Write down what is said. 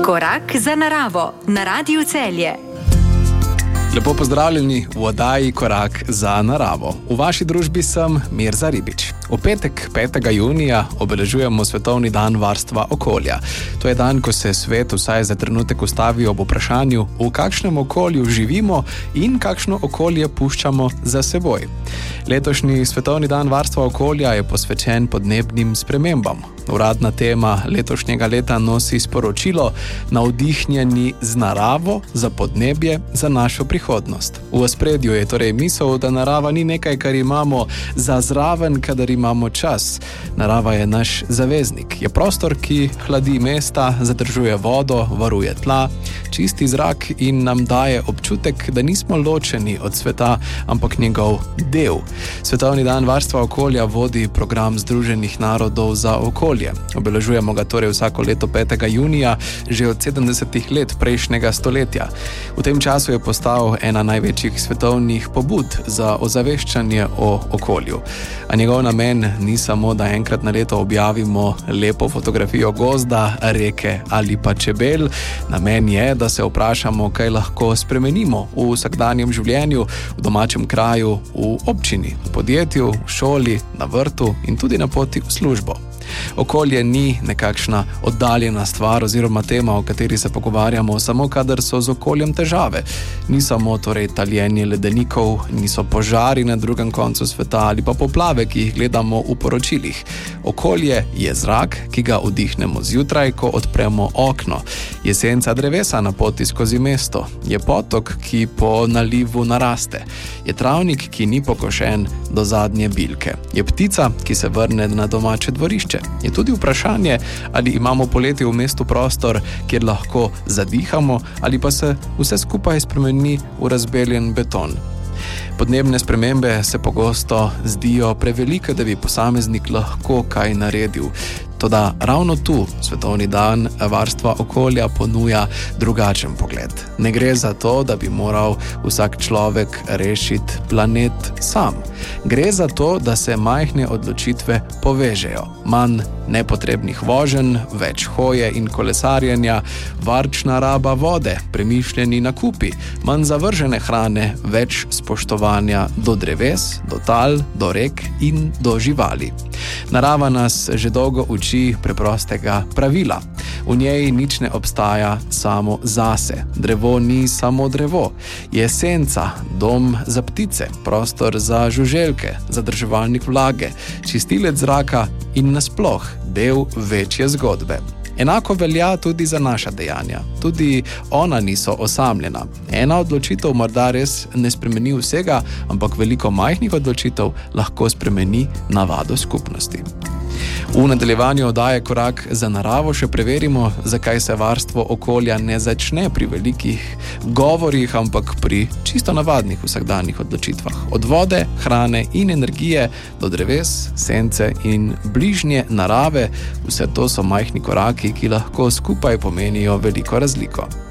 Korak za naravo na Radiu Celje. Lepo pozdravljeni v oddaji Korak za naravo. V vaši družbi sem Mirza Ribič. V petek, 5. junija, obeležujemo Svetovni dan varstva okolja. To je dan, ko se svet vsaj za trenutek ustavi ob vprašanju, v kakšnem okolju živimo in kakšno okolje puščamo za seboj. Letošnji Svetovni dan varstva okolja je posvečen podnebnim spremembam. Uradna tema letošnjega leta nosi sporočilo navdihnjeni z naravo za podnebje za našo prihodnost. V ospredju je torej misel, da narava ni nekaj, kar imamo za zraven, kadar imamo čas. Narava je naš zaveznik. Je prostor, ki hladi mesta, zadržuje vodo, varuje tla, čisti zrak in nam daje občutek, da nismo ločeni od sveta, ampak njegov del. Svetovni dan varstva okolja vodi program Združenih narodov za okolje. Obeležujemo ga torej vsako leto 5. junija, že od 70. let prejšnjega stoletja. V tem času je postal ena največjih svetovnih pobud za ozaveščanje o okolju. A njegov namen ni samo, da enkrat na leto objavimo lepo fotografijo gozda, reke ali pa čebel. Namen je, da se vprašamo, kaj lahko spremenimo v vsakdanjem življenju, v domačem kraju, v občini, v podjetju, v šoli, na vrtu in tudi na poti v službo. Okolje ni nekakšna oddaljena stvar oziroma tema, o kateri se pogovarjamo samo kadar so z okoljem težave. Ni samo torej taljenje ledenikov, niso požari na drugem koncu sveta ali pa poplave, ki jih gledamo v poročilih. Okolje je zrak, ki ga vdihnemo zjutraj, ko odpremo okno. Je senca drevesa na poti skozi mesto. Je potok, ki po nalivu naraste. Je travnik, ki ni pokošen do zadnje bilke. Je ptica, ki se vrne na domače dvorišče. Je tudi vprašanje, ali imamo poleti v mestu prostor, kjer lahko zadihamo, ali pa se vse skupaj spremeni v razbeljen beton. Podnebne spremembe se pogosto zdijo prevelike, da bi posameznik lahko kaj naredil. Toda ravno tu Svetovni dan varstva okolja ponuja drugačen pogled. Ne gre za to, da bi moral vsak človek rešiti planet sam. Gre za to, da se majhne odločitve povežejo. Manj nepotrebnih voženj, več hoje in kolesarjenja, varčna raba vode, premišljeni nakupi, manj zavržene hrane, več spoštovanja do dreves, do tal, do rek in do živali. Narava nas že dolgo uči preprostega pravila. V njej nič ne obstaja samo zase. Drevo ni samo drevo. Je senca, dom za ptice, prostor za žuželke, zadrževalnik vlage, čistilec zraka in nasploh del večje zgodbe. Enako velja tudi za naša dejanja. Tudi ona niso osamljena. Ena odločitev morda res ne spremeni vsega, ampak veliko majhnih odločitev lahko spremeni navado skupnosti. V nadaljevanju oddaje Korak za naravo še preverimo, zakaj se varstvo okolja ne začne pri velikih govorih, ampak pri čisto navadnih vsakdanjih odločitvah. Od vode, hrane in energije do dreves, sence in bližnje narave, vse to so majhni koraki, ki lahko skupaj pomenijo veliko razliko.